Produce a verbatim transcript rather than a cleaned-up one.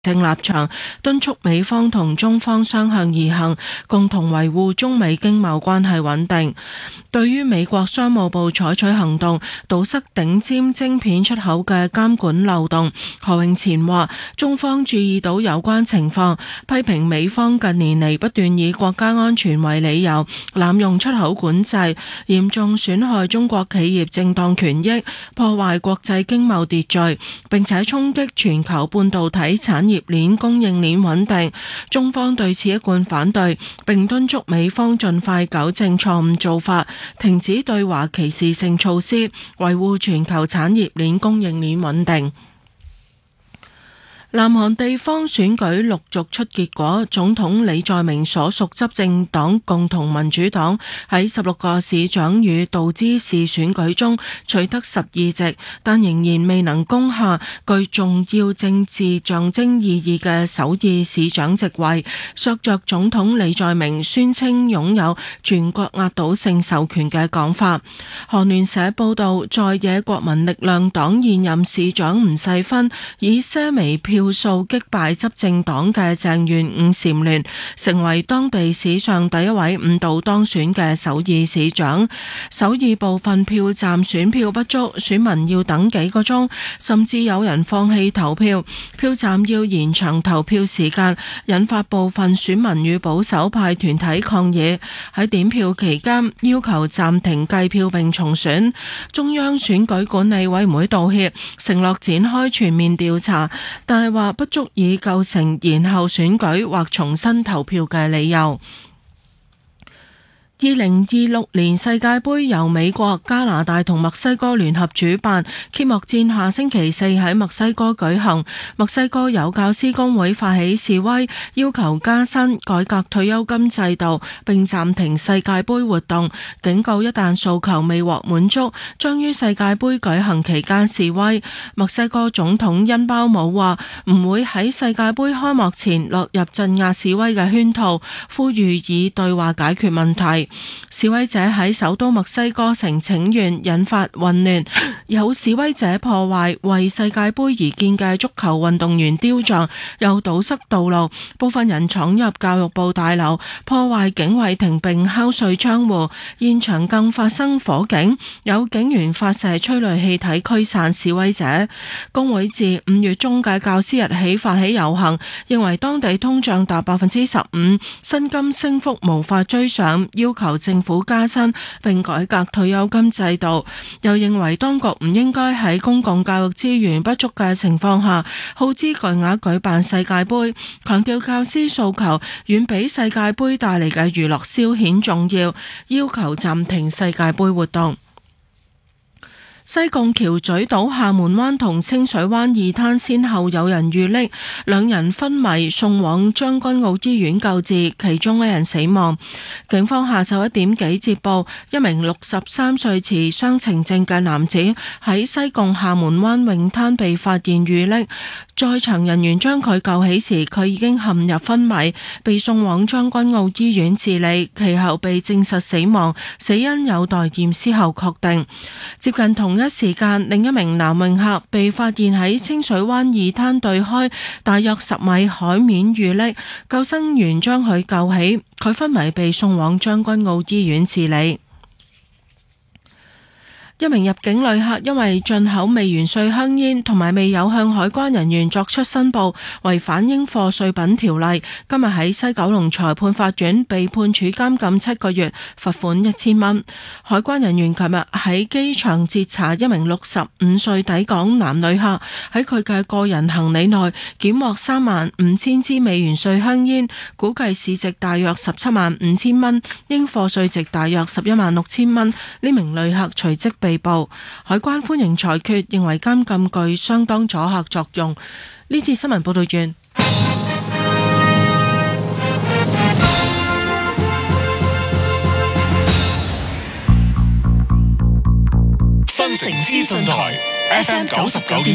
正立場，敦促美方同中方相向而行，共同維護中美經貿關係穩定。對於美國商務部採取行動堵塞頂尖晶片出口嘅監管漏洞，何永前話中方注意到有關情況，批評美方近年嚟不斷以國家安全為理由濫用出口管制，嚴重損害中國企業正當權益，破壞國際經貿秩序，並且衝擊全球半導體產業業鏈供應鏈穩定，中方對此一貫反對，並敦促美方盡快糾正錯誤做法，停止對華歧視性措施，維護全球產業鏈供應鏈穩定。南韓地方選舉陸續出結果，總統李在明所屬執政黨共同民主黨喺十六個市長與道知事選舉中取得十二席，但仍然未能攻下具重要政治象徵意義嘅首爾市長席位，削弱總統李在明宣稱擁有全國壓倒性授權嘅講法。韓聯社報道，在野國民力量黨現任市長吳世勳以些微票票數擊敗執政黨嘅鄭元午蟬聯，成為當地史上第一位誤導當選嘅首爾市長。首爾部分票站選票不足，選民要等幾個鐘，甚至有人放棄投票，票站要延長投票時間，引發部分選民與保守派團體抗議。喺點票期間要求暫停計票並重選。中央選舉管理委員會道歉，承諾展開全面調查，但係話不足以構成延後選舉或重新投票嘅理由。二零二六年世界盃由美國、加拿大同墨西哥聯合主辦，揭幕戰下星期四喺墨西哥舉行。墨西哥有教師工會發起示威，要求加薪、改革退休金制度，並暫停世界盃活動，警告一旦訴求未獲滿足，將於世界盃舉行期間示威。墨西哥總統恩包姆話唔會喺世界盃開幕前落入鎮壓示威嘅圈套，呼籲以對話解決問題。示威者喺首都墨西哥城請願，引發混亂，有示威者破壞為世界盃而建嘅足球運動員雕像，又堵塞道路，部分人闖入教育部大樓，破壞警衛亭並敲碎窗戶，現場更發生火警，有警員發射催淚氣體驅散示威者。工會自五月中嘅教師日起發起遊行，認為當地通脹達百分之十五，薪金升幅無法追上，要求政府加薪並改革退休金制度，又認為當局唔應該喺公共教育資源不足嘅情況下耗資巨額舉辦世界盃，強調教師訴求遠比世界盃帶嚟嘅娛樂消遣重要，要求暫停世界盃活動。西貢橋咀島廈門灣同清水灣二灘先後有人遇溺，兩人昏迷送往將軍澳醫院救治，其中一人死亡。警方下晝一點幾接報，一名六十三歲持雙程證嘅男子喺西貢廈門灣泳灘被發現遇溺，在場人員將佢救起時，佢已經陷入昏迷，被送往將軍澳醫院治理，其後被證實死亡，死因有待驗屍後確定。接近同一時間，另一名男泳客被發現喺清水灣二灘對開大約十米海面遇溺，救生員將佢救起，佢昏迷被送往將軍澳醫院治理。一名入境旅客因為進口未完稅香煙同埋未有向海關人員作出申報，違反應課稅品條例，今日喺西九龍裁判法院被判處監禁七個月，罰款一千蚊。海關人員琴日喺機場截查一名六十五歲抵港男旅客，喺佢嘅個人行李內檢獲三萬五千支未完稅香煙，估計市值大約十七萬五千蚊，應課稅值大約十一萬六千蚊。呢名旅客隨即被被捕。海關歡迎裁決，認為監禁具相當阻嚇作用。呢次新聞報道完。 新城資訊台 F M 九十九點